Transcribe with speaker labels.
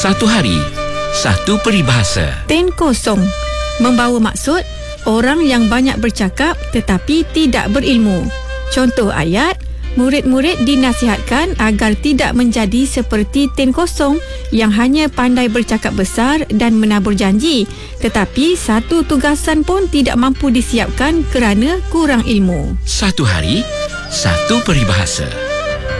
Speaker 1: Satu hari, satu peribahasa.
Speaker 2: Ten kosong membawa maksud orang yang banyak bercakap tetapi tidak berilmu. Contoh ayat, murid-murid dinasihatkan agar tidak menjadi seperti ten kosong yang hanya pandai bercakap besar dan menabur janji, tetapi satu tugasan pun tidak mampu disiapkan kerana kurang ilmu.
Speaker 1: Satu hari, satu peribahasa.